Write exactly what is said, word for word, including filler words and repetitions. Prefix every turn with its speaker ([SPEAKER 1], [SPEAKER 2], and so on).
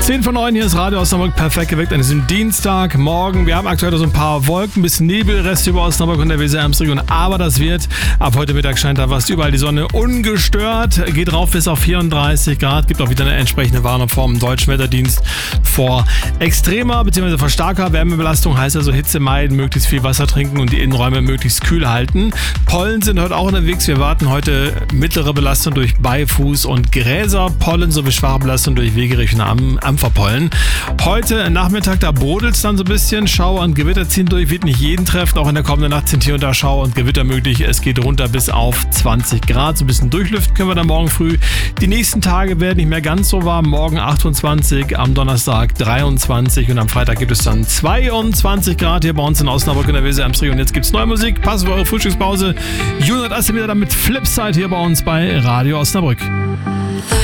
[SPEAKER 1] zehn vor neun, hier ist Radio Osnabrück, perfekt geweckt an diesem Dienstagmorgen. Wir haben aktuell so ein paar Wolken, ein bisschen Nebelreste über Osnabrück und der Weser-Ems-Region, aber das wird, ab heute Mittag scheint da fast überall die Sonne ungestört, geht rauf bis auf vierunddreißig Grad, gibt auch wieder eine entsprechende Warnung vom Deutschen Wetterdienst vor extremer bzw. vor starker Wärmebelastung, heißt also Hitze meiden, möglichst viel Wasser trinken und die Innenräume möglichst kühl halten. Pollen sind heute auch unterwegs, wir warten heute mittlere Belastung durch Beifuß und Gräserpollen sowie schwache Belastung durch Wegerich und Am Ampferpollen. Heute Nachmittag, da brodelt es dann so ein bisschen. Schauer und Gewitter ziehen durch, wird nicht jeden treffen. Auch in der kommenden Nacht sind hier und da Schauer und Gewitter möglich. Es geht runter bis auf zwanzig Grad. So ein bisschen durchlüften können wir dann morgen früh. Die nächsten Tage werden nicht mehr ganz so warm. Morgen achtundzwanzig, am Donnerstag dreiundzwanzig und am Freitag gibt es dann zweiundzwanzig Grad hier bei uns in Osnabrück in der Weser-Ems-Region. Jetzt gibt es neue Musik. Passen für eure Frühstückspause. Julian Assemir dann mit Flipside hier bei uns bei Radio Osnabrück.